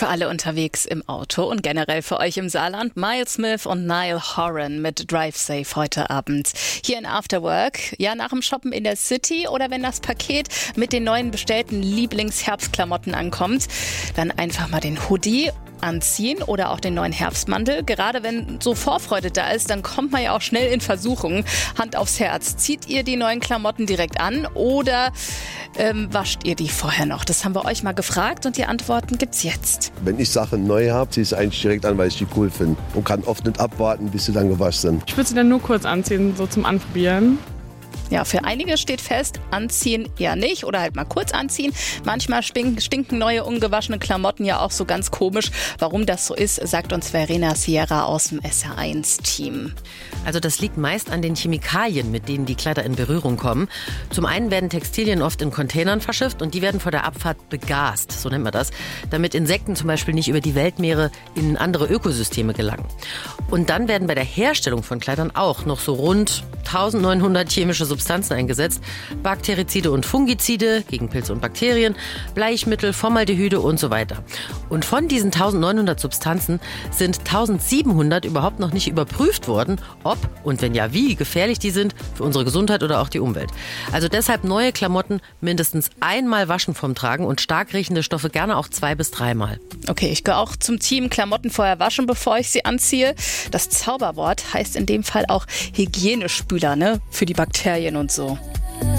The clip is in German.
Für alle unterwegs im Auto und generell für euch im Saarland, Miles Smith und Niall Horan mit Drive Safe heute Abend. Hier in After Work, ja, nach dem Shoppen in der City oder wenn das Paket mit den neuen bestellten Lieblingsherbstklamotten ankommt, dann einfach mal den Hoodie anziehen oder auch den neuen Herbstmantel. Gerade wenn so Vorfreude da ist, dann kommt man ja auch schnell in Versuchung. Hand aufs Herz. Zieht ihr die neuen Klamotten direkt an oder wascht ihr die vorher noch? Das haben wir euch mal gefragt und die Antworten gibt's jetzt. Wenn ich Sachen neu habe, ziehe ich es eigentlich direkt an, weil ich die cool finde. Und kann oft nicht abwarten, bis sie dann gewaschen sind. Ich würde sie dann nur kurz anziehen, so zum Anprobieren. Ja, für einige steht fest, anziehen eher nicht oder halt mal kurz anziehen. Manchmal stinken neue, ungewaschene Klamotten ja auch so ganz komisch. Warum das so ist, sagt uns Verena Sierra aus dem SR1-Team. Also das liegt meist an den Chemikalien, mit denen die Kleider in Berührung kommen. Zum einen werden Textilien oft in Containern verschifft und die werden vor der Abfahrt begast, so nennt man das, damit Insekten zum Beispiel nicht über die Weltmeere in andere Ökosysteme gelangen. Und dann werden bei der Herstellung von Kleidern auch noch so rund 1900 chemische Substanzen eingesetzt. Bakterizide und Fungizide gegen Pilze und Bakterien, Bleichmittel, Formaldehyde und so weiter. Und von diesen 1900 Substanzen sind 1700 überhaupt noch nicht überprüft worden, ob und wenn ja, wie gefährlich die sind für unsere Gesundheit oder auch die Umwelt. Also deshalb neue Klamotten mindestens einmal waschen vorm Tragen und stark riechende Stoffe gerne auch 2- bis 3-mal. Okay, ich gehöre auch zum Team Klamotten vorher waschen, bevor ich sie anziehe. Das Zauberwort heißt in dem Fall auch Hygienespüler, ne? Für die Bakterien und so.